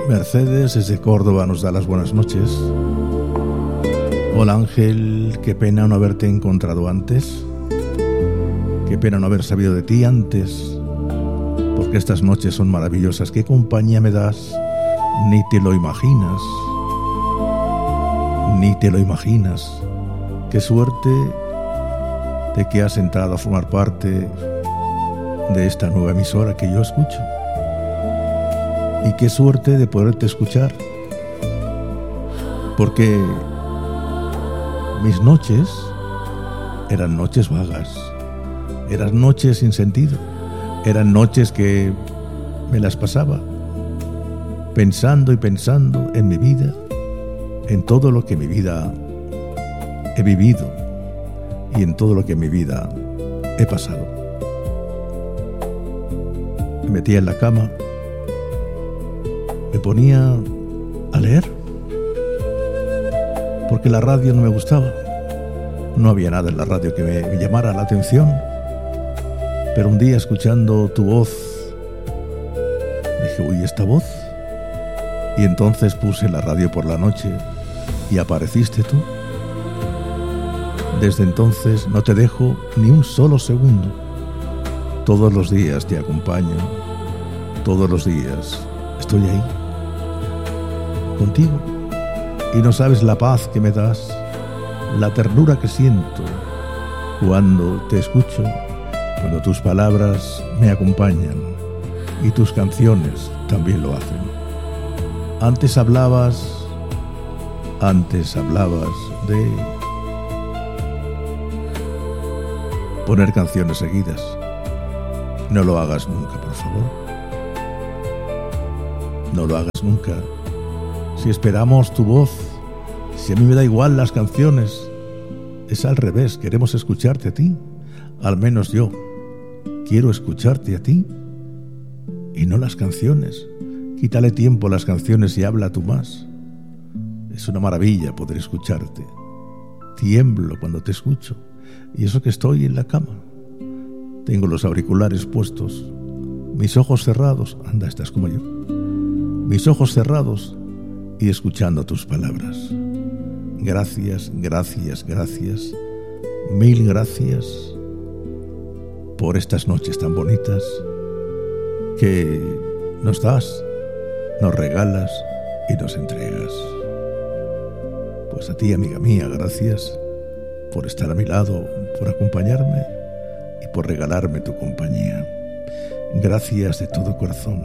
Mercedes desde Córdoba nos da las buenas noches. Hola Ángel, qué pena no haberte encontrado antes. Qué pena no haber sabido de ti antes, porque estas noches son maravillosas. Qué compañía me das, ni te lo imaginas. Ni te lo imaginas. Qué suerte de que has entrado a formar parte de esta nueva emisora que yo escucho. Y qué suerte de poderte escuchar, porque mis noches eran noches vagas, eran noches sin sentido, eran noches que me las pasaba pensando y pensando en mi vida, en todo lo que en mi vida he vivido y en todo lo que en mi vida he pasado. Me metía en la cama, me ponía a leer, porque la radio no me gustaba. No había nada en la radio que me llamara la atención. Pero un día, escuchando tu voz, dije, uy, ¿esta voz? Y entonces puse la radio por la noche y apareciste tú. Desde entonces no te dejo ni un solo segundo. Todos los días te acompaño, todos los días estoy ahí, contigo, y no sabes la paz que me das, la ternura que siento cuando te escucho, cuando tus palabras me acompañan y tus canciones también lo hacen. Antes hablabas de poner canciones seguidas. No lo hagas nunca, por favor. No lo hagas nunca. Si esperamos tu voz, si a mí me da igual las canciones, es al revés, queremos escucharte a ti. Al menos yo quiero escucharte a ti y no las canciones. Quítale tiempo a las canciones y habla tú más. Es una maravilla poder escucharte. Tiemblo cuando te escucho, y eso que estoy en la cama. Tengo los auriculares puestos, mis ojos cerrados. Anda, estás como yo. Mis ojos cerrados y escuchando tus palabras. Gracias, gracias, gracias. Mil gracias por estas noches tan bonitas que nos das, nos regalas y nos entregas. Pues a ti, amiga mía, gracias por estar a mi lado, por acompañarme y por regalarme tu compañía. Gracias de todo corazón.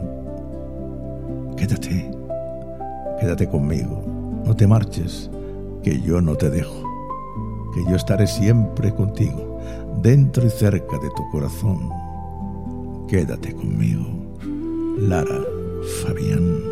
Quédate conmigo, no te marches, que yo no te dejo, que yo estaré siempre contigo, dentro y cerca de tu corazón. Quédate conmigo. Lara Fabián.